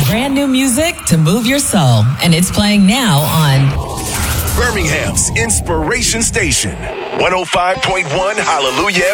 Brand new music to move your soul, and it's playing now on Birmingham's Inspiration Station, 105.1 Hallelujah